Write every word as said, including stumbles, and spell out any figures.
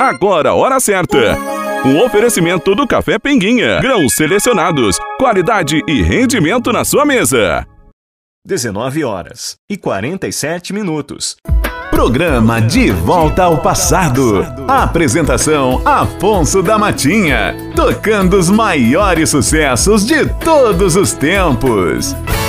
Agora a hora certa. Um oferecimento do Café Pinguinha. Grãos selecionados, qualidade e rendimento na sua mesa. dezenove horas e quarenta e sete minutos. Programa De Volta ao Passado. Apresentação Afonso da Matinha. Tocando os maiores sucessos de todos os tempos.